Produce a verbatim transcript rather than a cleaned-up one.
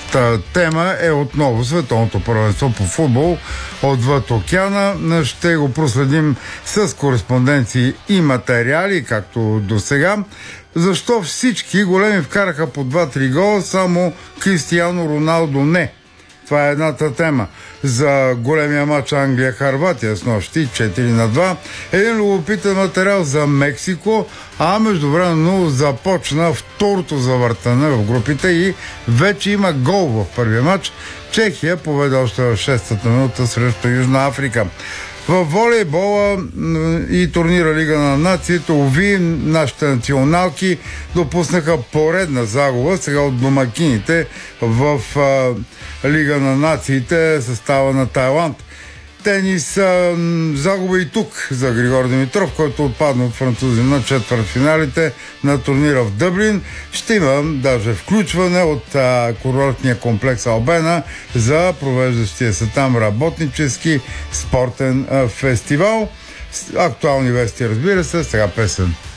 Следващата тема е отново световното първенство по футбол отвъд океана. Ще го проследим с кореспонденции и материали, както до сега. Защо всички големи вкараха по два-три гола, само Кристиано Роналдо не? Това е едната тема. За големия матч Англия-Харватия с нощи четири на два. Един любопитен материал за Мексико, а междувременно започна второто завъртане в групите и вече има гол в първия матч. Чехия поведе още в шестата минута срещу Южна Африка. В волейбола и турнира Лига на нациите, уви, нашите националки допуснаха поредна загуба сега от домакините в а, Лига на нациите, състава на Тайланд. Тенис, а, загуба и тук за Григор Димитров, който отпадна от французи на четвъртфиналите на турнира в Дъблин. Ще има даже включване от а, курортния комплекс Албена за провеждащия се там работнически спортен а, фестивал. Актуални вести, разбира се, сега песен.